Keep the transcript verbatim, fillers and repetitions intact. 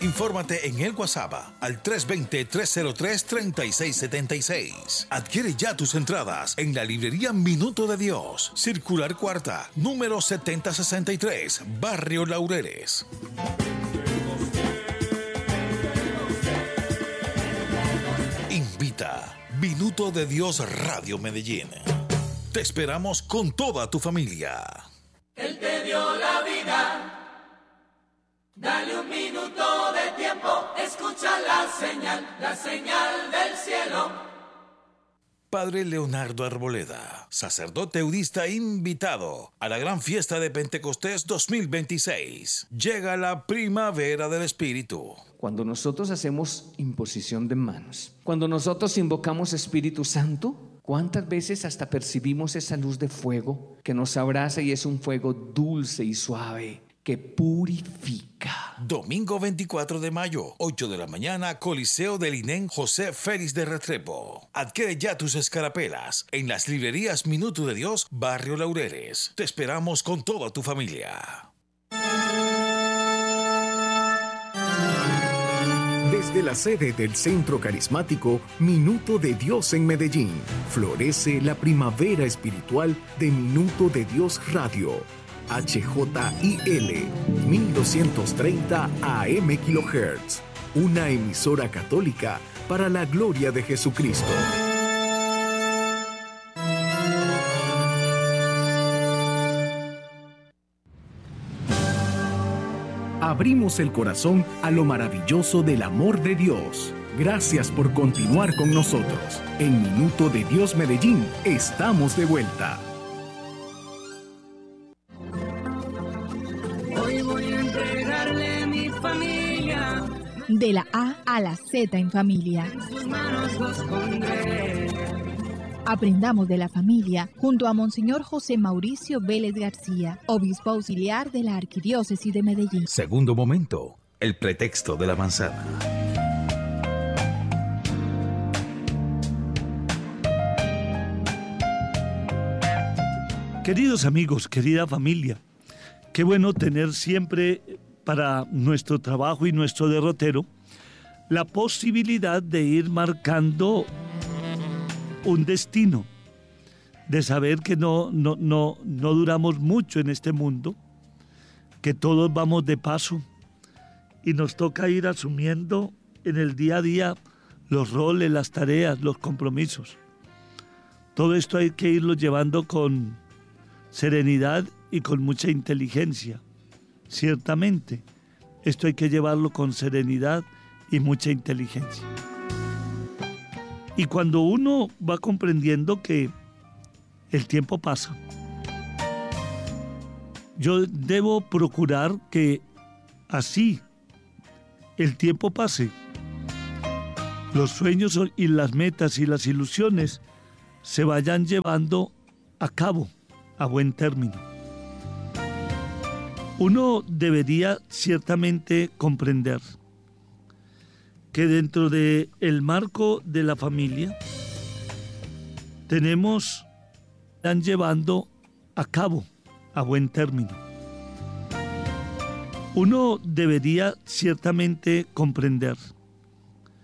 Infórmate en el WhatsApp al tres dos cero, tres cero tres, tres seis siete seis. Adquiere ya tus entradas en la librería Minuto de Dios, Circular Cuarta, número setenta sesenta y tres, Barrio Laureles. Invita Minuto de Dios Radio Medellín. Te esperamos con toda tu familia. Él te dio la vida. Dale un minuto de tiempo. Escucha la señal, la señal del cielo. Padre Leonardo Arboleda, sacerdote eudista invitado a la gran fiesta de Pentecostés dos mil veintiséis. Llega la primavera del Espíritu. Cuando nosotros hacemos imposición de manos, cuando nosotros invocamos Espíritu Santo, ¿cuántas veces hasta percibimos esa luz de fuego que nos abraza y es un fuego dulce y suave que purifica? Domingo veinticuatro de mayo, ocho de la mañana, Coliseo del INEN José Félix de Restrepo. Adquiere ya tus escarapelas en las librerías Minuto de Dios, Barrio Laureles. Te esperamos con toda tu familia. Desde la sede del Centro Carismático Minuto de Dios en Medellín, florece la primavera espiritual de Minuto de Dios Radio. H J I L mil doscientos treinta A M kHz, una emisora católica para la gloria de Jesucristo. Abrimos el corazón a lo maravilloso del amor de Dios. Gracias por continuar con nosotros. En Minuto de Dios Medellín, estamos de vuelta. Hoy voy a entregarle mi familia. De la A a la Z en familia. En sus manos los pondré. Aprendamos de la familia junto a Monseñor José Mauricio Vélez García, obispo auxiliar de la Arquidiócesis de Medellín. Segundo momento, el pretexto de la manzana. Queridos amigos, querida familia, qué bueno tener siempre para nuestro trabajo y nuestro derrotero la posibilidad de ir marcando un destino, de saber que no, no, no, no duramos mucho en este mundo, que todos vamos de paso y nos toca ir asumiendo en el día a día los roles, las tareas, los compromisos. Todo esto hay que irlo llevando con serenidad y con mucha inteligencia. Ciertamente, esto hay que llevarlo con serenidad y mucha inteligencia. Y cuando uno va comprendiendo que el tiempo pasa, yo debo procurar que así el tiempo pase, los sueños y las metas y las ilusiones se vayan llevando a cabo a buen término. Uno debería ciertamente comprender que dentro del marco de la familia tenemos, están llevando a cabo a buen término. Uno debería ciertamente comprender